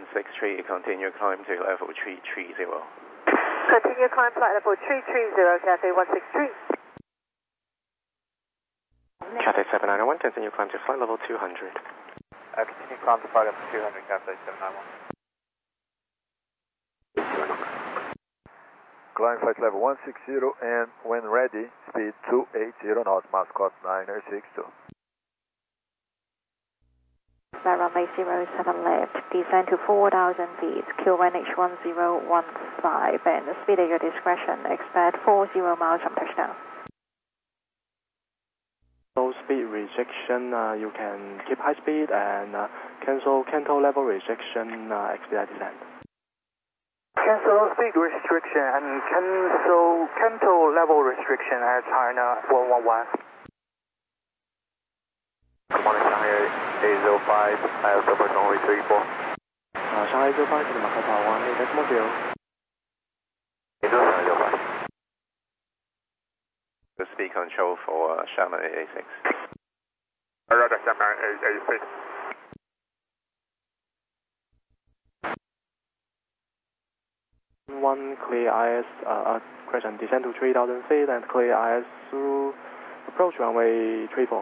163, continue climb to level 330. Continue climb flight level 330, Cathay 163. Cathay 791, continue climb to flight level 200. Continue climb to flight level 200, Cathay 791. Climb flight level 160 and when ready, speed 280 knots, mass cost 962. Runway 07 left, descend to 4,000 feet, QNH 1015, and speed at your discretion, expect 40 miles from touchdown. So speed rejection, you can keep high speed and cancel canto level rejection, expedite descent. Cancel speed restriction and cancel canto level restriction at China 111. Good morning, Shanghai 805, I have support runway 34. Shanghai 805 to the Macau Tower 18.0. The speed control for Sherman 886. Roger, Sherman 886. One clear IS, correction, descend to 3,000 feet and clear IS through approach runway 34.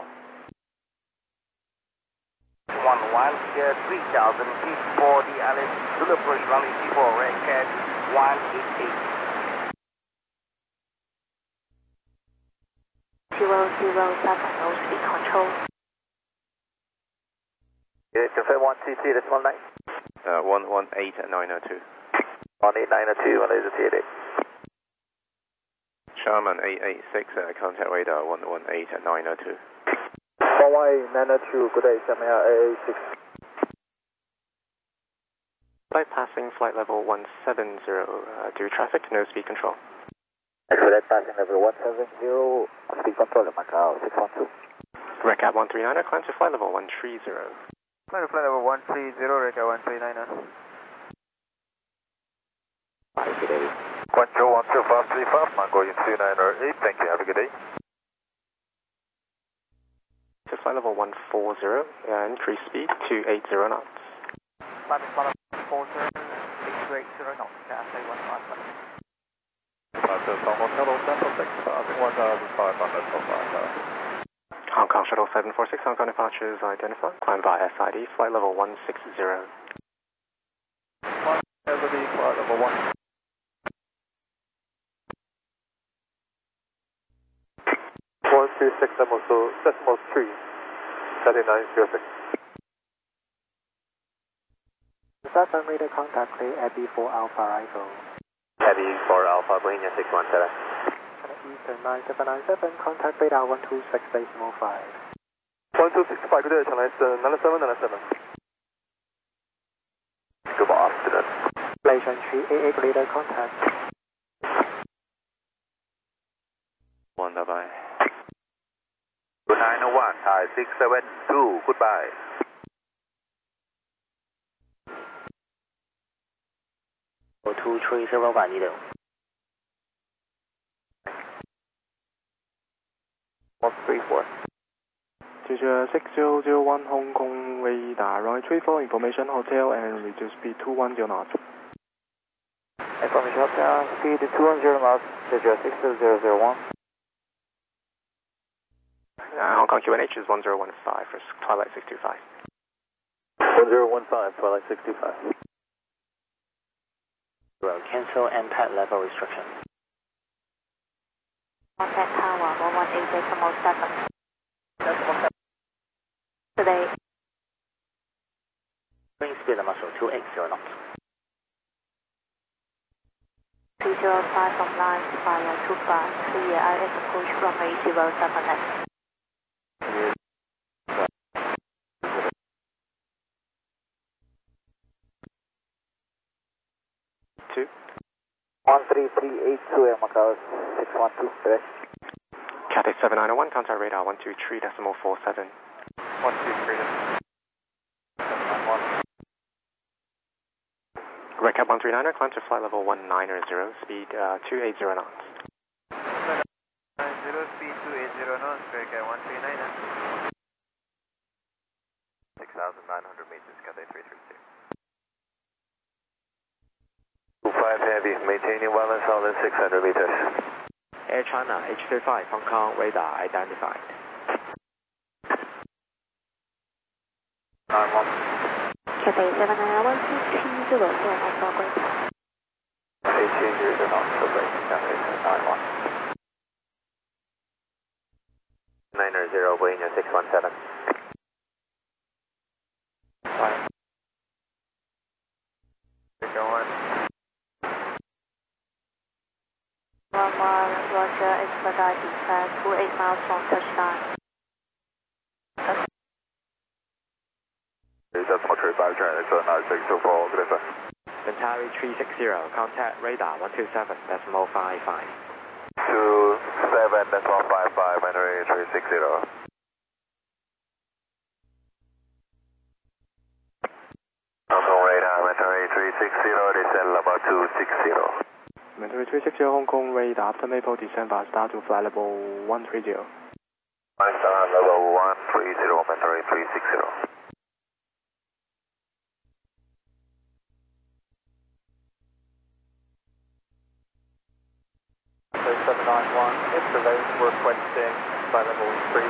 11, clear 3,000 feet for the Alice to the approach runway 34, red cat 188. 007, no speed control. Yeah, confirm 122, that's 19. 118 at 902. 18902, Malaysia TAD. Sherman 886, contact radar 118 at 902. 11902, good day, Sherman 886. Flight passing flight level 170, do traffic, no speed control. Actually, passing level 170, speed control at Macau 612. Recap 139, climb to flight level 130. Climb to flight level 130, Recap 139. Good day. Control 12535, Mango 2908, thank you, have a good day. To flight level 140, increase speed to 80 knots. Flight level 140, 880 knots, Cathay 155. Hong Kong Shuttle 746, Hong Kong departures identified. Climb by SID, flight level 160. SID, flight level 1. 126.3, 3906. Southern radar contact clear Abbey 4 Alpha arrival. Abbey 4 Alpha, Bohemia 617. Eastern 9797, contact radar 126.5. 1265, good day, Chennai 9797. Good afternoon. Malaysian 388 radar contact. 1, bye-bye. 901, Thai 672, goodbye. Oh, 230 Vanito. 134. Teacher 6001 Hong Kong radar, runway 34, information hotel and reduce speed 210 knots. Information hotel, speed 210 knots, Teacher 60001. Hong Kong QNH is 1015 for Twilight 625. 1015, Twilight 625. Cancel MPAD level restriction. Contact Tower 118.7. Today. Bring speed muscle 280 knots. 205 from line, fire 25, clear IS approach runway 07 left. 13382 at Macau 612, direct. Cathay 7901, contact radar 123.47. 123. Recap 139, climb to flight level 190, speed 280 knots. 90, speed 280 knots, Recap 139. 6,900 meters, Cathay 332. Heavy, maintaining 1,600 meters. Air China H35 Hong Kong radar identified. 91. Cathay 791 Hong Kong Great. 18 years and not so late. Cathay 91. 90, Wayne 617. Fine. Going. 11 Roger, expedite descent 28 miles from touchdown. Decimal tree 5 China, 9624, good day, Ventari 360, contact radar 127.55. 27.55, Mandarin 360. Hong Kong radar, Mandarin 360, descend level 260. Mandarin 360 Hong Kong radar, after Maple descend by start to flight level 130. Level 130, Mandarin 360. Cathay 791, yesterday requesting flight level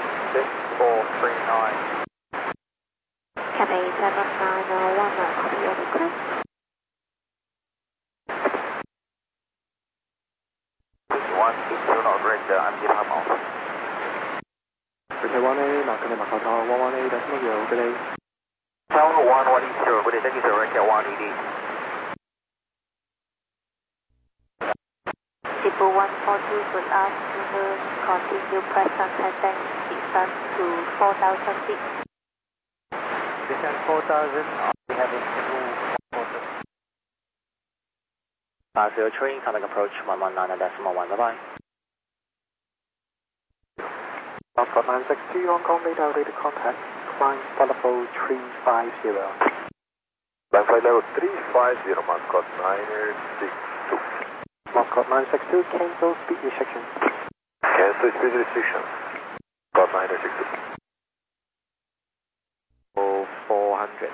36439. Cathay 791, copy your request. One, it's not great, I'm giving up on. Cathay 1A, Marconi Makoto 118, decimal 0, good day. Tower 1180, good day, thank you sir, right here, 180. People 142, good afternoon. Continue present heading descent to 4,000 feet. Descent 4,000, we have a single 503, coming approach 119.1, bye-bye. Foxtrot 962 Hong Kong radar, ready to contact. Climb flight level 350. Flight level 350, Mascot 962. Mascot 962, cancel speed restriction. Cancel speed restrictions. Mascot 962. 400.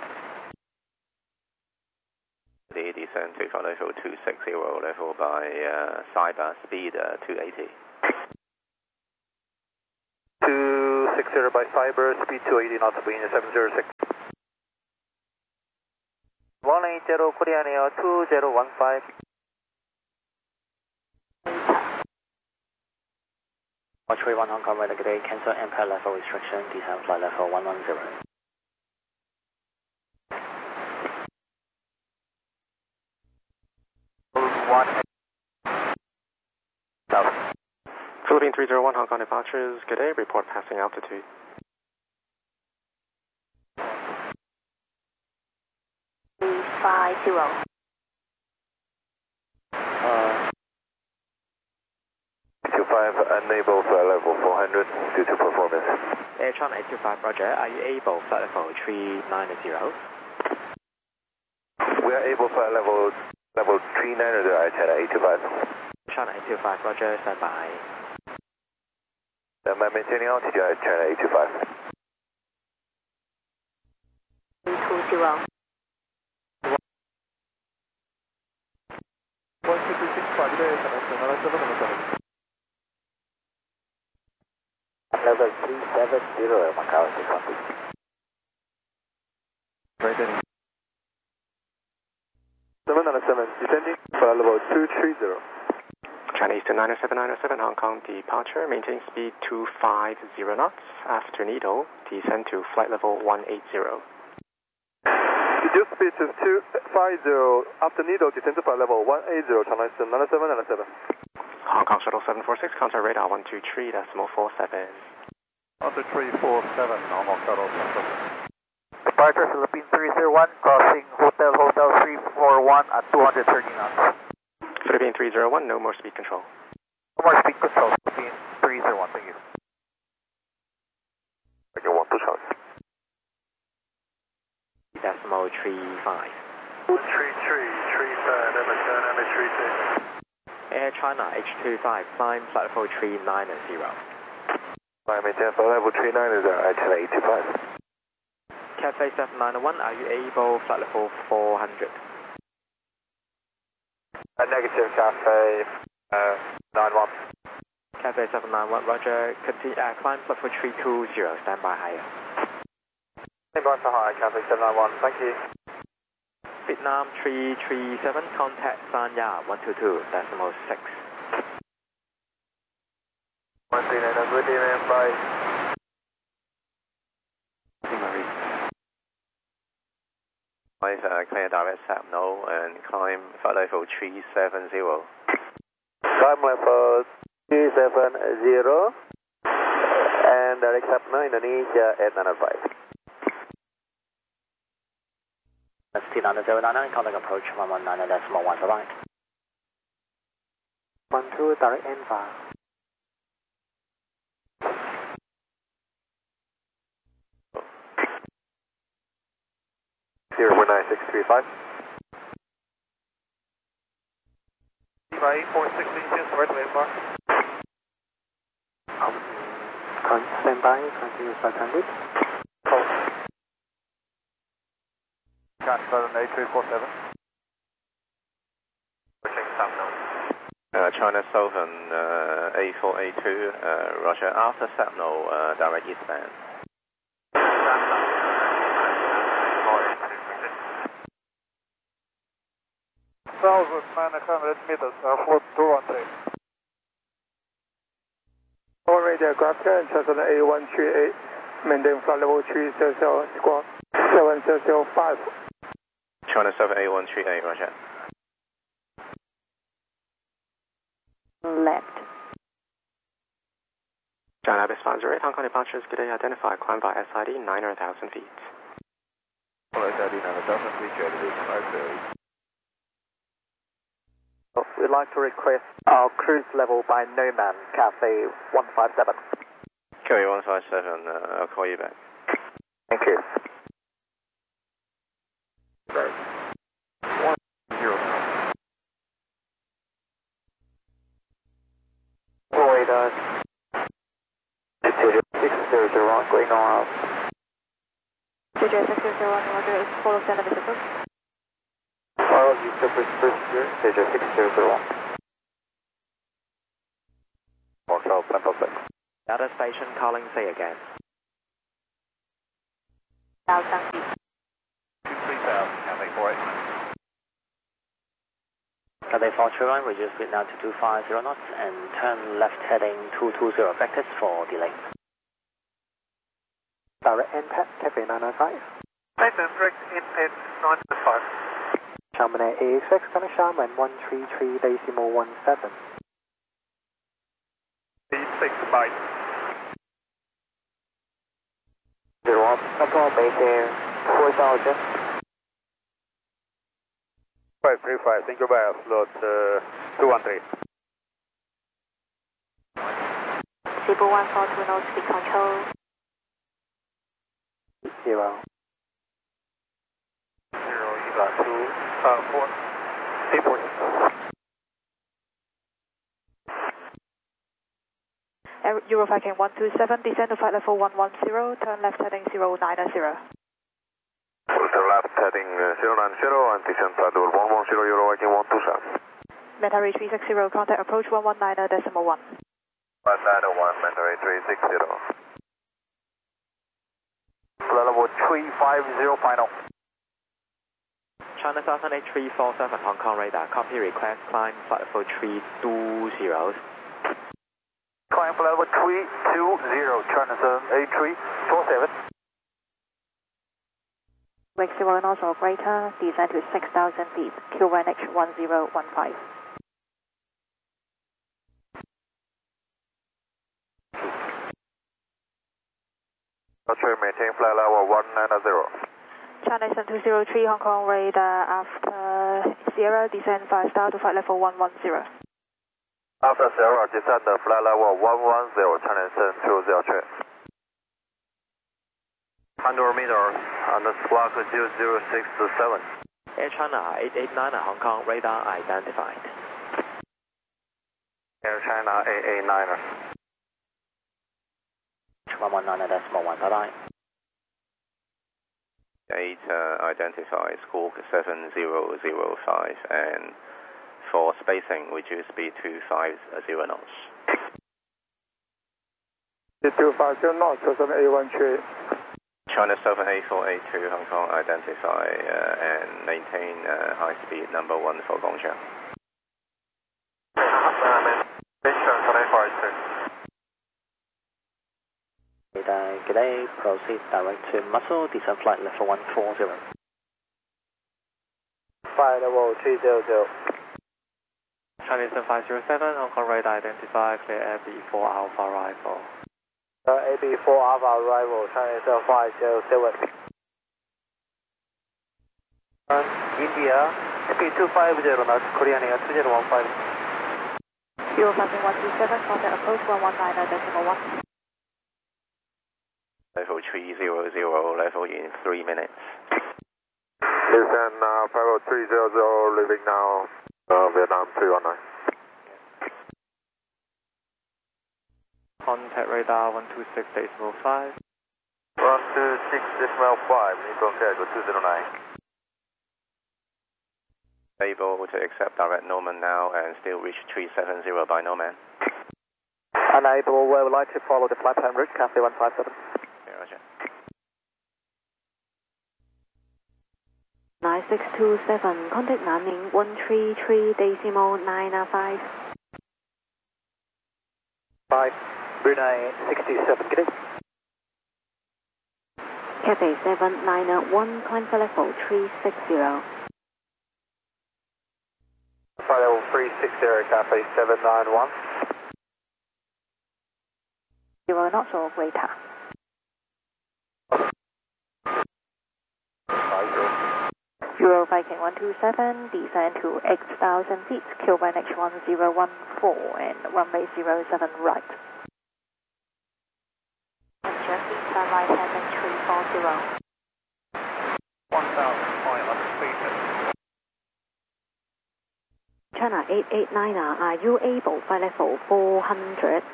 The descent to flight level 260, level by cyber, speed 280. 260 by fiber, speed 280 knots, wind 706. 180, Korean Air 2015. Archery 1 Hong Kong radar, good day, cancel impact level restriction, descent flight level 110. Philippine 301 Hong Kong departures, good day, report passing altitude. $350. 25, unable flight level 400 due to performance. Air China 825, roger, are you able flight level 390? We are able flight level 390, China 825. China 825, roger, stand by. Am I maintaining altitude, China 825? 320. 16265, good day, China 797. Level 370, Macau 612. Maintaining. 797, descending, flight level 230. Chinese to 907, Hong Kong departure, maintain speed 250 knots, after needle, descend to flight level 180. Reduce speed to 250, after needle, descend to flight level 180, Chinese to 907. Hong Kong Shuttle 746, contact radar 123.47. Under 347, Hong Kong Shuttle 746. Departure Philippine 301, crossing Hotel 341 at 230 knots. Philippine 301, no more speed control. No more speed control, Philippine 301, thank you. Okay, 1 2 shots. Decimal 35. 133, 35, MH9, MH36. Air China H25, climb flight level 390. I maintain flight level 390, China 825. Cathay 791, are you able flight level 400? Negative, Cafe 91. Cafe 791, roger. Continue, climb flight for 320, stand by higher. Stand by for high, Cafe 791, thank you. Vietnam 337, contact Sanya 122.6. 139, good evening, bye. Clear direct Sapno and climb flight level 370. Climb level 370 and direct Sapno, Indonesia 895. That's T9009, contact approach 119.1 12, direct N5. Zero 9635. By 416, just right away, Mark. Stand by, continue 500. Cat 8347. Pushing Sapno. China Southern 8482, roger. After Sapno, direct eastbound. Southern 900 meters, 4213. All radio aircraft and Cessna A138, maintain flight level 300 squawk 7005. China Southern A138, roger. Left. China Abyss 508, Hong Kong departures today identified, climb by SID 900,000 feet. SID 900,000 feet, We'd like to request our cruise level by Neumann, Cafe 157. Cafe 157, I'll call you back. Thank you. Right. 10. Radar 600 going on. CJ 601, roger, is full of center visitors. Follow you Super Spruce, Stage 601. Montreal Temple 6. Data station calling, say again. 1,000 feet. 3000, Cafe 48. Cathay 431, reduce speed now to 250 knots and turn left heading 220, vectors for delay. Direct NPAT, Cafe 995. Direct NPAT 995. Chamonix AX6, going to Charmin 133.17. 6 bytes. 01, control base air 4000. 535, thank you, bye, slot 213. Zebra 142, no speed control. 0. 4. 840. Euro 5 127, descend to flight level 110, turn left heading 090. Turn left heading 090 and descend flight level 110, Euro 5 127. Metairie 360, contact approach 119.1. 191, Metairie 360. Flight level 350 final. China Southern 8347, Hong Kong radar, copy request, climb flight level 320. Climb flight level 320, China Southern 8347. Wake 0 knots or greater, descend to 6,000 feet, QNH 1015. Roger, maintain flight level 190. China Eastern 203, Hong Kong radar after Sierra, descend 5 star to flight level 110. After Sierra, descend flight level 110, China Eastern 203. 100 meters, and squawk 00627. Air China 889, Hong Kong radar identified. Air China 889. 119.1, bye-bye. 8 identified, squawk 7005 and for spacing, reduce speed to 50 knots. 250 knots, 7A138. China Southern A482 Hong Kong, identify and maintain high speed number 1 for Gongcha. Good day, proceed direct to Muscle, descend flight level 140. Flight level 300. Chinese 507, Hong Kong radar identify, clear AB4 Alpha arrival. AB4 Alpha arrival, Chinese 507. India, speed 250 knots, Korean Air 2015. Fuel passing 127, contact approach 119.1. Level 300, level in 3 minutes. Listen, 50300, leaving now, Vietnam 319. Contact radar 126.5. 126.5, need contact with 209. Able to accept direct Norman now and still reach 370 by Norman. Unable, we would like to follow the flight time route, Cathay 157. Okay, roger. 9627, contact Nanning 133.95. 5, Brunei 67, good day. Cathay 791, climb for level 360. Flight level 360, Cathay 791. 0 knots or greater. Euro Viking 127, descend to 8,000 feet, Kilburn H1014 and runway 07 right. Jeffy, turn right heading 340. 1,500 feet. China 889er, are you able flight level 400?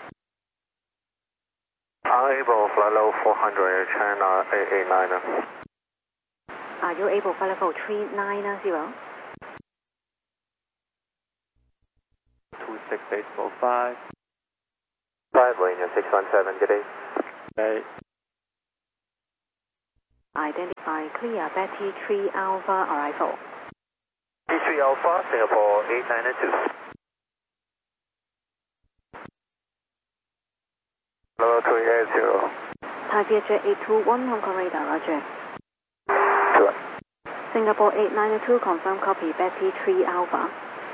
Unable, flight level 400, China 889er. Are you able flight level 390? 26845. 5, Lane 617, good day. Okay. Identify clear Betty 3 Alpha arrival. T3 Alpha, Singapore 8992. Level 380. Thai Vietjet 821, Hong Kong radar, roger. Correct. Singapore 892, confirm copy, Betty 3 Alpha.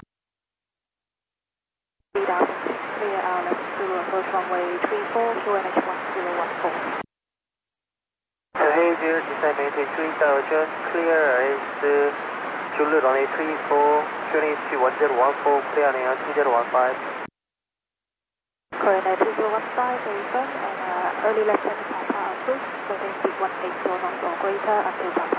3000, clear outlet to approach runway 34, QNH 1014. Behavior, descend maintain 3000, clear is Julie runway 34, QNH 1014, clear near 2015. Korean Air 2015, very firm, and early left-hand Papa approach, maintain speed 180 knots or greater until Papa.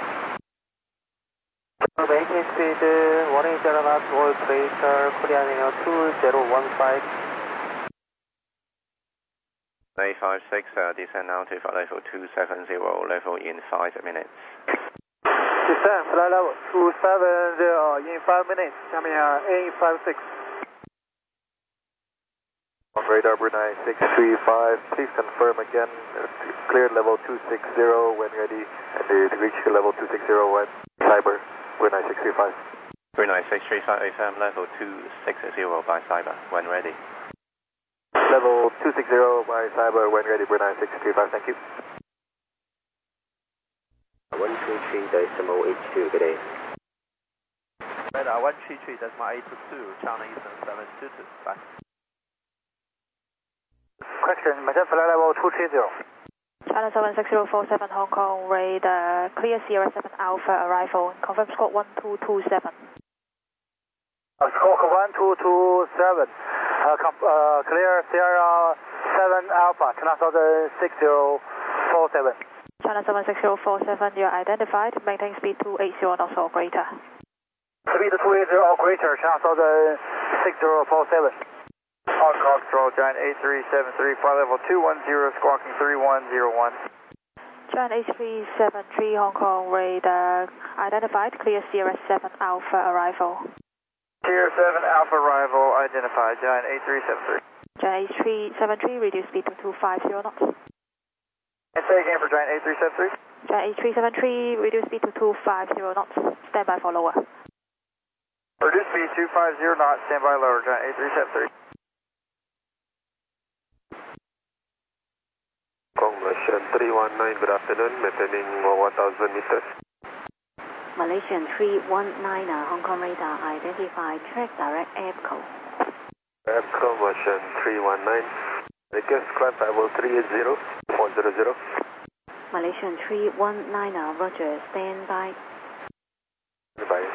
Maintain speed 180 knots or greater, Korean Air 2015. A56, descend now to flight level 270, level in 5 minutes. Descend, flight level 270 in 5 minutes, coming A56. On radar Brunei 635, please confirm again, cleared level 260 when ready, and to reach level 260 when Cyber, Brunei 635. Brunei 635, affirm level 260 by Cyber, when ready. Level 260 by Cyber when ready, Brunei 635, thank you. 133.82, good day. Radar 133.822, China Eastern 722, bye. Question, maintain flight level 230. China 76047, Hong Kong radar, clear Sierra 7 Alpha arrival, confirm squawk 1227. Squawk 1227, clear Sierra 7 Alpha, China 6047. China 76047, you're identified, maintain speed 280 knots or greater. Speed 280 or greater, China 6047. Hong Kong Control, Giant 8373, flight level 210, squawking 3101. Giant 8373, Hong Kong radar, identified, clear Sierra 7 Alpha arrival. Tier 7 Alpha arrival identified, Giant 8373. Giant 8373, reduce speed to 250 knots. And say again for Giant 8373. Giant 8373, reduce speed to 250 knots. Stand by for lower. Reduce speed 250 knots, stand by lower, Giant 8373. Malaysian 319, good afternoon, maintaining 1000 meters. Malaysian 319, Hong Kong radar, identify track direct airco. Airco, Malaysian 319, request climb level 380, 400. Malaysian 319, roger, stand by. Goodbye.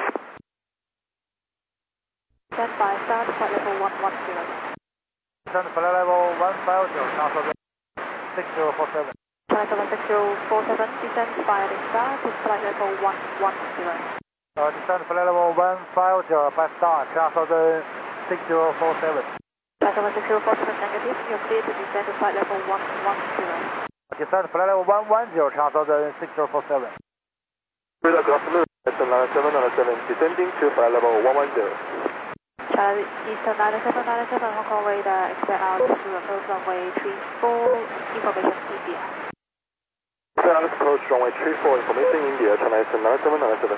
Stand by, start flight level 110. Stand flight level 150, transfer 6047. Flight level 6047, descend via the star to flight level 110. Descend flight level 150, by star, transfer 6047. Flight level 6047 negative, you're clear to descend to flight level 110. Descend flight level 110, transfer 6047. Good afternoon, Eastern 9797, descending to flight level 110. Charlie Eastern 9797, Hong Kong radar, expect out to approach runway 34, information India. Dallas approach runway 34, information India, China Eastern 9797.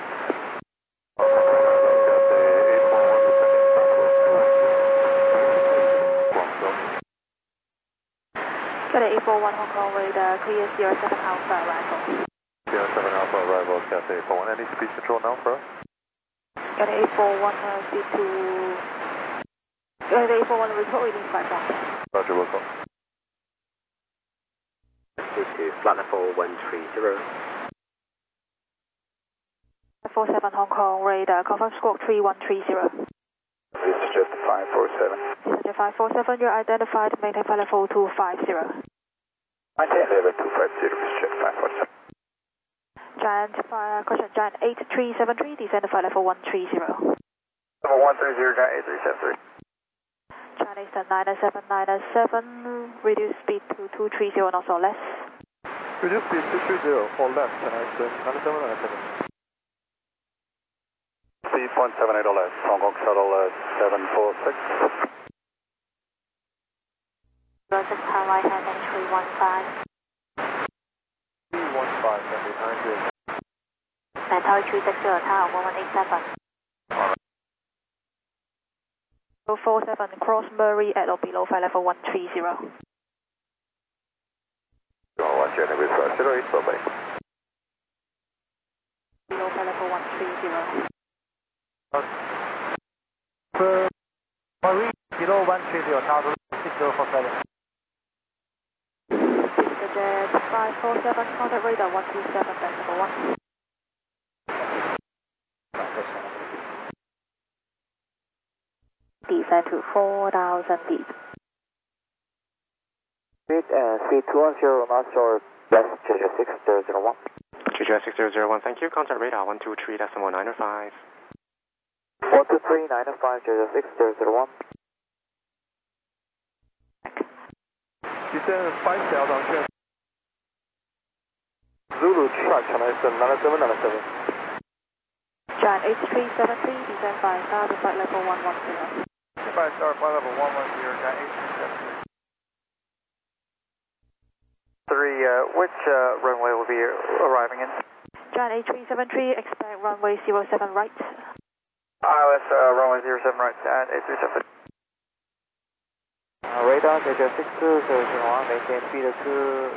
Cathay 841 Hong Kong radar, clear 07 Alpha arrival. 07 Alpha arrival, Cathay 841, any speed control now for us? Cathay 841, speed to... Cathay 841, report reading 5 knots. Roger, welcome. Speed to flight level 130. 47 Hong Kong radar, confirm squawk 3130. This is just 547. This is Jet 547, you're identified, maintain flight level 250. Maintain level 250, this is Jet 547. Giant, question, Giant 8373, descend to flight level 130. Level 130, Giant 8373. China Eastern 9797, reduce speed to 230 knots or less. Reduce speed 230 or less, China Eastern 9797. Speed 178 or less, Hong Kong Shuttle 746. 06 power right hand and 315. 315, can be 900. Mantower 360, tower 1187. 47, cross Murray at or below flight level 130. 1 January 08, bye-bye. Below flight level 130. Marie, below 130, transfer 6047. This is Jet 547, contact radar 127, decimal 1. Descend to 4,000 feet. Speed 210 knots or less, Jeju 6001. Jeju 6001, thank you. Contact radar 123.905. 123.905, Jeju 6001. Descend 5,000 Zulu truck, China Eastern 9797. Giant 8373, descend by star to flight level 110. By star, flight level 110, Giant 8373. 3, which runway will be arriving in? Giant 8373, expect runway 07 right. ILS runway 07 right, and 8373. Radar, Jeju 6001, maintain speed of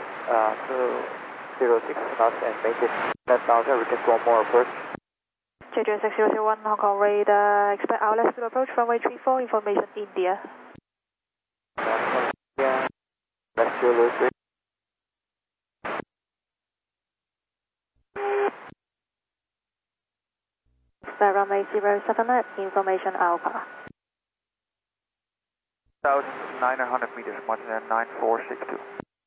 206 knots and maintain net now, request one more approach. Jeju 6001, Hong Kong radar, expect ILS to approach runway 34, information India. Yeah, let's do this. Expect runway 07 left, information Alpha. 1,900 meters, Montana 9462.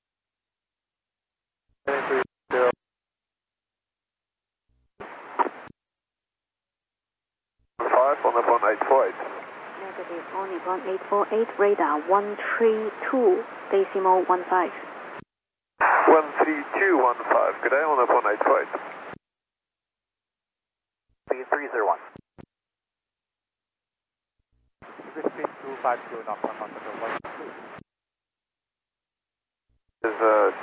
5 on the 1848. Negative, only 1848, radar 132, decimal 15. 13215, good day on the 1848. Speed 301. 250 knots, Hong Kong Shuttle 12. Is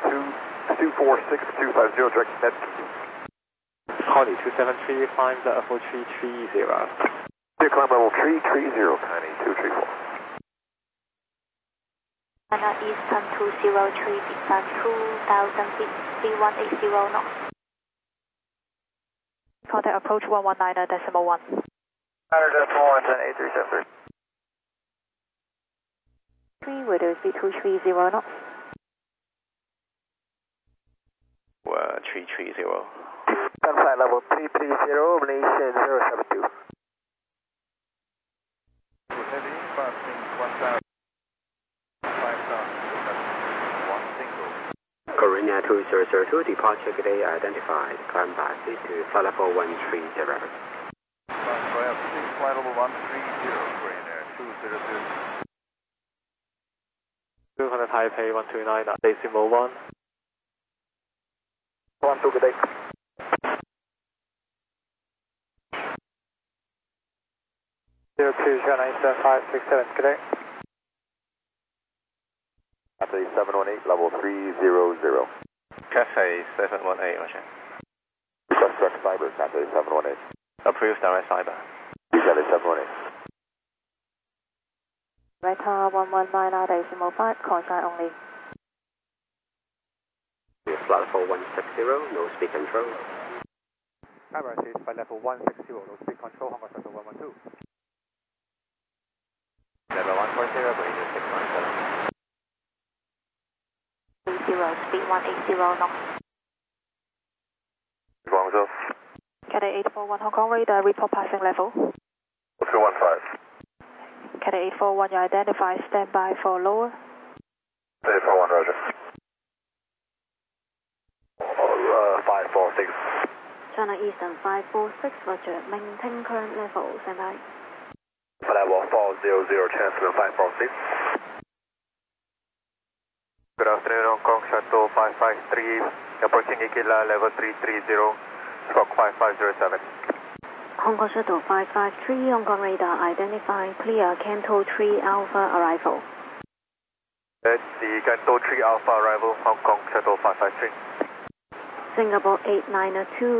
246250 direct net. Connie 273, climb level 330. Climb level 330, Connie 234. China Eastern 203, descend 2,000 feet, C180 knots. Contact approach 119.1. 100.1, 8373. 3, radio speed 230 knots. 330. Flight level 330, Malaysian 072. Heavy, passing 1,000, 5,000, 1 single. Korea 2002, departure today identified. Climb back to flight level 130. Flight 6, flight level 130, Korea 202. 200 Taipei 129, decimal 1. 12, good day. Zero 2, China Eastern 567, good day. Cathay 718, level 300. Cathay 718, Roger. Request direct cyber, Cathay 718. Approved direct cyber. Cathay 718. Beta 119, decimal 5, call sign only. Flight level 160, no speed control. Camera is flight level 160, no speed control, Hong Kong Shuttle 112. Level 140, radio 697. 30, speed 180 knots. Guangzhou. Cathay 841 Hong Kong radar, report passing level. 215. Cathay 841, you identify, stand by for lower. 841, Roger. 546. China Eastern 546, Roger. Maintain current level, stand by. Level 400, transfer 546. Good afternoon, Hong Kong Shuttle 553, approaching Ikila level 330, stroke 5507. Hong Kong Shuttle 553, Hong Kong radar identify, clear Canto 3 Alpha arrival. That's the Canto 3 Alpha arrival, Hong Kong Shuttle 553. Singapore 892.